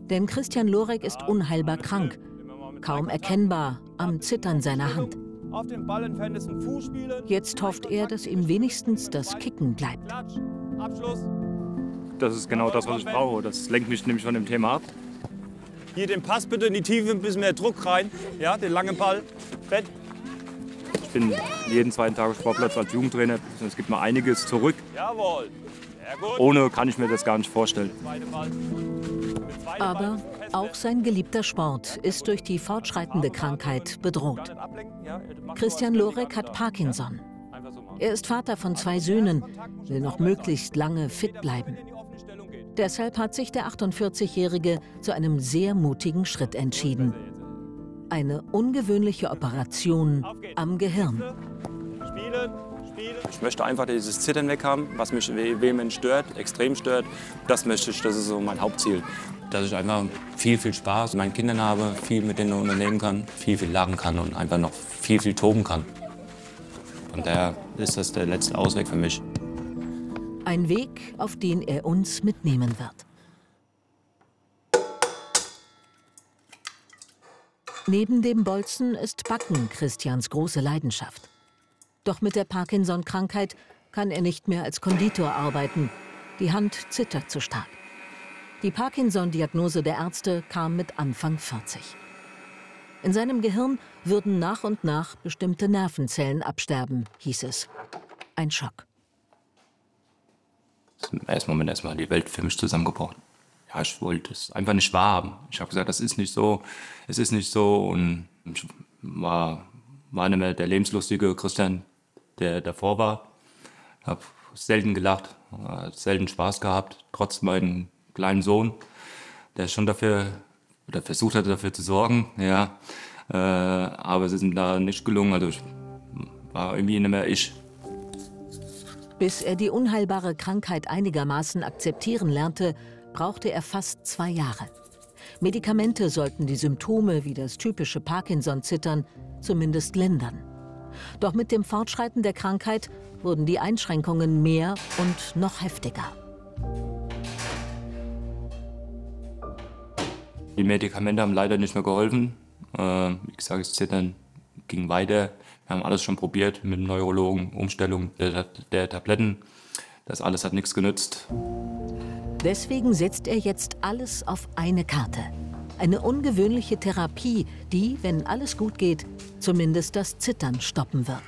Denn Christian Lorek ist unheilbar krank, kaum erkennbar am Zittern seiner Hand. Jetzt hofft er, dass ihm wenigstens das Kicken bleibt. Das ist genau das, was ich brauche. Das lenkt mich nämlich von dem Thema ab. Hier den Pass bitte in die Tiefe, ein bisschen mehr Druck rein. Ja, den langen Ball. Bett. Ich bin jeden zweiten Tag Sportplatz als Jugendtrainer. Es gibt mir einiges zurück. Jawohl. Sehr gut. Ohne kann ich mir das gar nicht vorstellen. Aber auch sein geliebter Sport ist durch die fortschreitende Krankheit bedroht. Christian Lorek hat Parkinson. Er ist Vater von 2 Söhnen, will noch möglichst lange fit bleiben. Deshalb hat sich der 48-Jährige zu einem sehr mutigen Schritt entschieden. Eine ungewöhnliche Operation am Gehirn. Ich möchte einfach dieses Zittern weg haben, was mich vehement stört, extrem stört. Das möchte ich, das ist so mein Hauptziel. Dass ich einfach viel Spaß mit meinen Kindern habe, viel mit denen unternehmen kann, viel lachen kann und einfach noch viel toben kann. Von daher ist das der letzte Ausweg für mich. Ein Weg, auf den er uns mitnehmen wird. Neben dem Bolzen ist Backen Christians große Leidenschaft. Doch mit der Parkinson-Krankheit kann er nicht mehr als Konditor arbeiten. Die Hand zittert zu stark. Die Parkinson-Diagnose der Ärzte kam mit Anfang 40. In seinem Gehirn würden nach und nach bestimmte Nervenzellen absterben, hieß es. Ein Schock. Im ersten Moment erstmal die Welt für mich zusammengebrochen. Ja, ich wollte es einfach nicht wahrhaben. Ich habe gesagt, das ist nicht so, es ist nicht so. Und ich war nicht mehr der lebenslustige Christian, der davor war. Ich habe selten gelacht, selten Spaß gehabt, trotz meinem kleinen Sohn, der schon dafür, oder versucht hatte, dafür zu sorgen. Ja. Aber es ist ihm da nicht gelungen. Also ich war irgendwie nicht mehr ich. Bis er die unheilbare Krankheit einigermaßen akzeptieren lernte, brauchte er fast 2 Jahre. Medikamente sollten die Symptome wie das typische Parkinson-Zittern zumindest lindern. Doch mit dem Fortschreiten der Krankheit wurden die Einschränkungen mehr und noch heftiger. Die Medikamente haben leider nicht mehr geholfen. Wie gesagt, das Zittern ging weiter. Wir haben alles schon probiert mit dem Neurologen, Umstellung der Tabletten. Das alles hat nichts genützt. Deswegen setzt er jetzt alles auf eine Karte. Eine ungewöhnliche Therapie, die, wenn alles gut geht, zumindest das Zittern stoppen wird.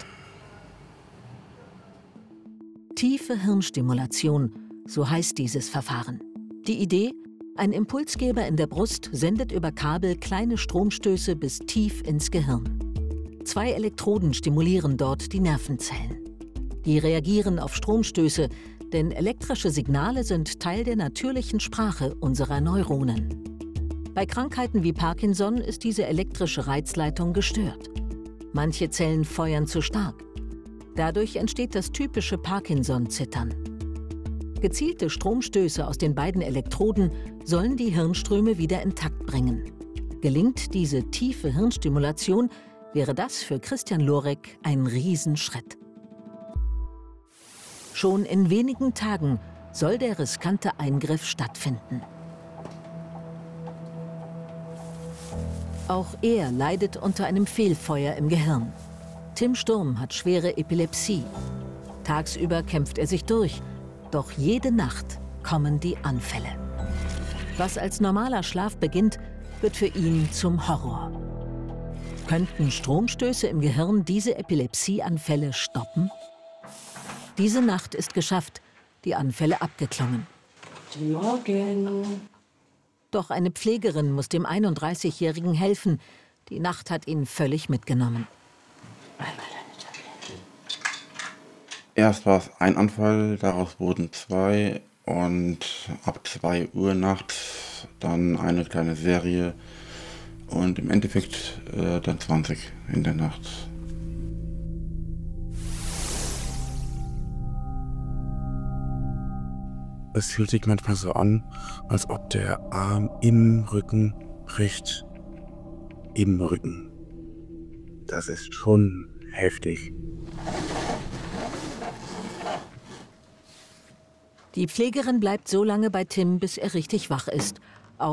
Tiefe Hirnstimulation, so heißt dieses Verfahren. Die Idee? Ein Impulsgeber in der Brust sendet über Kabel kleine Stromstöße bis tief ins Gehirn. 2 Elektroden stimulieren dort die Nervenzellen. Die reagieren auf Stromstöße, denn elektrische Signale sind Teil der natürlichen Sprache unserer Neuronen. Bei Krankheiten wie Parkinson ist diese elektrische Reizleitung gestört. Manche Zellen feuern zu stark. Dadurch entsteht das typische Parkinson-Zittern. Gezielte Stromstöße aus den beiden Elektroden sollen die Hirnströme wieder intakt bringen. Gelingt diese tiefe Hirnstimulation, wäre das für Christian Lorek ein Riesenschritt. Schon in wenigen Tagen soll der riskante Eingriff stattfinden. Auch er leidet unter einem Fehlfeuer im Gehirn. Tim Sturm hat schwere Epilepsie. Tagsüber kämpft er sich durch, doch jede Nacht kommen die Anfälle. Was als normaler Schlaf beginnt, wird für ihn zum Horror. Könnten Stromstöße im Gehirn diese Epilepsieanfälle stoppen? Diese Nacht ist geschafft, die Anfälle abgeklungen. Guten Morgen. Doch eine Pflegerin muss dem 31-Jährigen helfen. Die Nacht hat ihn völlig mitgenommen. Erst war es ein Anfall, daraus wurden 2 und ab 2 Uhr nachts dann eine kleine Serie und im Endeffekt dann 20 in der Nacht. Es fühlt sich manchmal so an, als ob der Arm im Rücken bricht. Im Rücken. Das ist schon heftig. Die Pflegerin bleibt so lange bei Tim, bis er richtig wach ist